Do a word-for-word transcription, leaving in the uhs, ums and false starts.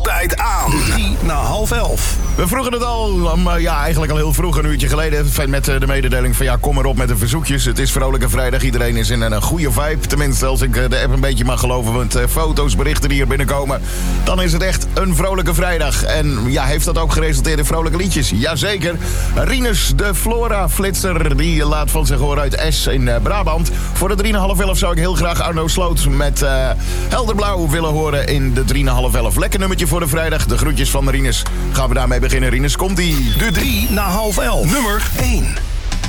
Altijd aan. Drie na half elf. We vroegen het al, um, ja, eigenlijk al heel vroeg, een uurtje geleden... met uh, de mededeling van ja, kom erop met de verzoekjes. Het is Vrolijke Vrijdag, iedereen is in een, een goede vibe. Tenminste, als ik uh, de app een beetje mag geloven... want uh, foto's, berichten die hier binnenkomen... dan is het echt een Vrolijke Vrijdag. En ja, heeft dat ook geresulteerd in vrolijke liedjes? Jazeker. Rinus, de Flora-flitser, die laat van zich horen uit Es in uh, Brabant. Voor de drie na half elf zou ik heel graag Arno Sloot... met uh, Helderblauw willen horen in de drie na half elf. Lekker nummertje voor de vrijdag. De groetjes van Rinus. Gaan we daarmee beginnen, Rinus? Komt-ie. De drie na half elf. Nummer één.